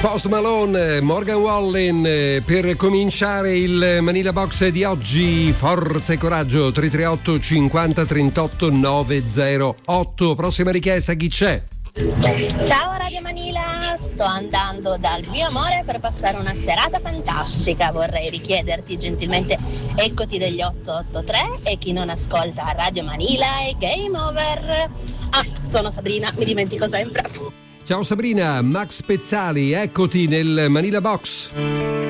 Post Malone, Morgan Wallen, per cominciare il Manila Box di oggi. Forza e coraggio, 338 50 38 908. Prossima richiesta, chi c'è? Ciao Radio Manila, sto andando dal mio amore per passare una serata fantastica. Vorrei richiederti gentilmente Eccoti degli 883 e chi non ascolta Radio Manila è game over. Sono Sabrina, mi dimentico sempre. Ciao Sabrina, Max Pezzali, eccoti nel Manila Box.